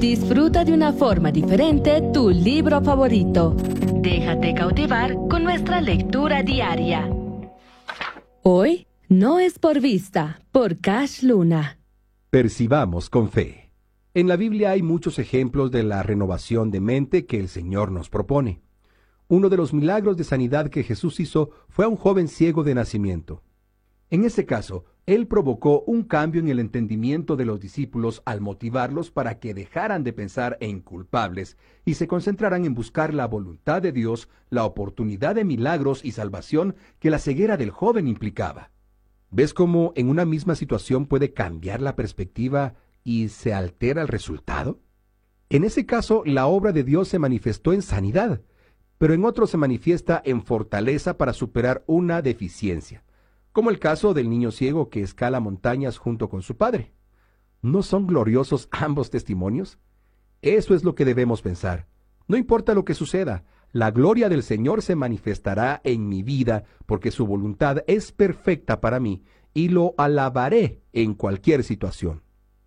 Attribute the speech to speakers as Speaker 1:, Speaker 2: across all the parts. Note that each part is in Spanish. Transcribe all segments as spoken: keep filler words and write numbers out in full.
Speaker 1: Disfruta de una forma diferente tu libro favorito. Déjate cautivar con nuestra lectura diaria. Hoy no es por vista, por Cash Luna.
Speaker 2: Percibamos con fe. En la Biblia hay muchos ejemplos de la renovación de mente que el Señor nos propone. Uno de los milagros de sanidad que Jesús hizo fue a un joven ciego de nacimiento. En ese caso, Él provocó un cambio en el entendimiento de los discípulos al motivarlos para que dejaran de pensar en culpables y se concentraran en buscar la voluntad de Dios, la oportunidad de milagros y salvación que la ceguera del joven implicaba. ¿Ves cómo en una misma situación puede cambiar la perspectiva y se altera el resultado? En ese caso, la obra de Dios se manifestó en sanidad, pero en otro se manifiesta en fortaleza para superar una deficiencia, como el caso del niño ciego que escala montañas junto con su padre. ¿No son gloriosos ambos testimonios? Eso es lo que debemos pensar. No importa lo que suceda, la gloria del Señor se manifestará en mi vida porque su voluntad es perfecta para mí y lo alabaré en cualquier situación.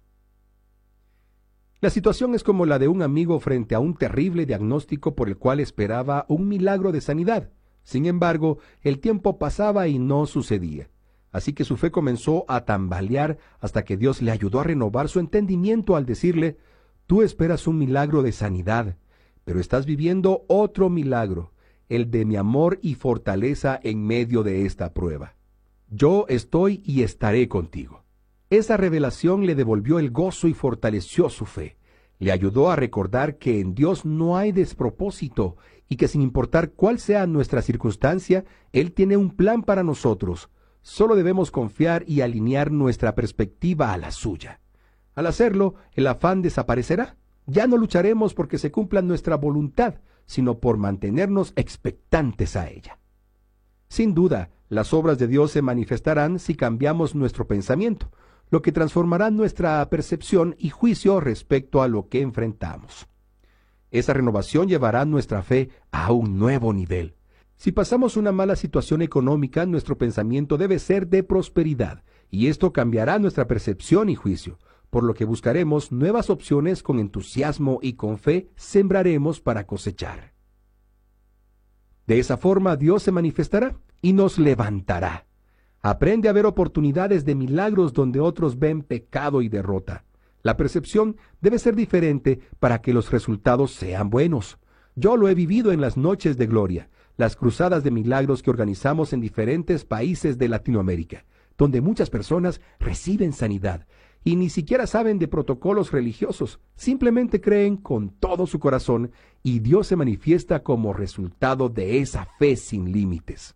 Speaker 2: La situación es como la de un amigo frente a un terrible diagnóstico por el cual esperaba un milagro de sanidad. Sin embargo, el tiempo pasaba y no sucedía. Así que su fe comenzó a tambalear hasta que Dios le ayudó a renovar su entendimiento al decirle: tú esperas un milagro de sanidad, pero estás viviendo otro milagro, el de mi amor y fortaleza en medio de esta prueba. Yo estoy y estaré contigo. Esa revelación le devolvió el gozo y fortaleció su fe. Le ayudó a recordar que en Dios no hay despropósito y que sin importar cuál sea nuestra circunstancia, Él tiene un plan para nosotros. Solo debemos confiar y alinear nuestra perspectiva a la suya. Al hacerlo, el afán desaparecerá. Ya no lucharemos porque se cumpla nuestra voluntad, sino por mantenernos expectantes a ella. Sin duda, las obras de Dios se manifestarán si cambiamos nuestro pensamiento, lo que transformará nuestra percepción y juicio respecto a lo que enfrentamos. Esa renovación llevará nuestra fe a un nuevo nivel. Si pasamos una mala situación económica, nuestro pensamiento debe ser de prosperidad, y esto cambiará nuestra percepción y juicio, por lo que buscaremos nuevas opciones con entusiasmo y con fe sembraremos para cosechar. De esa forma Dios se manifestará y nos levantará. Aprende a ver oportunidades de milagros donde otros ven pecado y derrota. La percepción debe ser diferente para que los resultados sean buenos. Yo lo he vivido en las noches de gloria, las cruzadas de milagros que organizamos en diferentes países de Latinoamérica, donde muchas personas reciben sanidad y ni siquiera saben de protocolos religiosos, simplemente creen con todo su corazón y Dios se manifiesta como resultado de esa fe sin límites.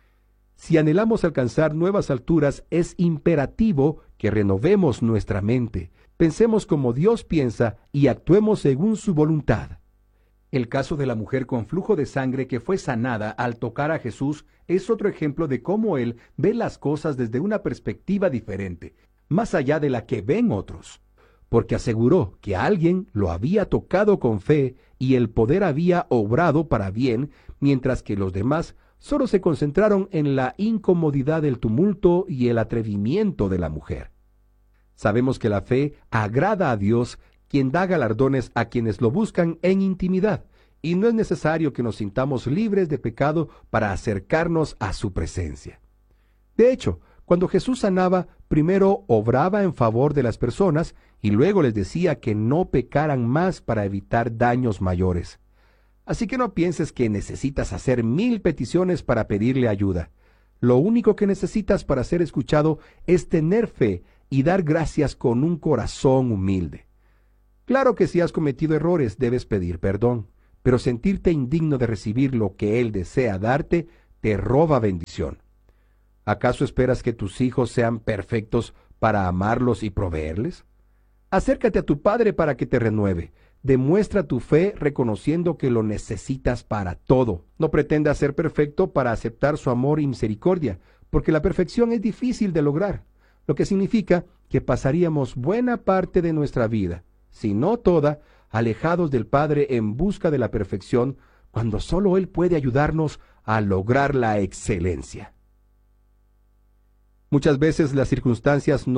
Speaker 2: Si anhelamos alcanzar nuevas alturas, es imperativo que renovemos nuestra mente, pensemos como Dios piensa y actuemos según su voluntad. El caso de la mujer con flujo de sangre que fue sanada al tocar a Jesús es otro ejemplo de cómo Él ve las cosas desde una perspectiva diferente, más allá de la que ven otros, porque aseguró que alguien lo había tocado con fe y el poder había obrado para bien, mientras que los demás solo se concentraron en la incomodidad del tumulto y el atrevimiento de la mujer. Sabemos que la fe agrada a Dios, quien da galardones a quienes lo buscan en intimidad, y no es necesario que nos sintamos libres de pecado para acercarnos a su presencia. De hecho, cuando Jesús sanaba, primero obraba en favor de las personas y luego les decía que no pecaran más para evitar daños mayores. Así que no pienses que necesitas hacer mil peticiones para pedirle ayuda. Lo único que necesitas para ser escuchado es tener fe y dar gracias con un corazón humilde. Claro que si has cometido errores debes pedir perdón, pero sentirte indigno de recibir lo que Él desea darte te roba bendición. ¿Acaso esperas que tus hijos sean perfectos para amarlos y proveerles? Acércate a tu Padre para que te renueve. Demuestra tu fe reconociendo que lo necesitas para todo. No pretendas ser perfecto para aceptar su amor y misericordia, porque la perfección es difícil de lograr, lo que significa que pasaríamos buena parte de nuestra vida, si no toda, alejados del Padre en busca de la perfección, cuando solo Él puede ayudarnos a lograr la excelencia. Muchas veces las circunstancias no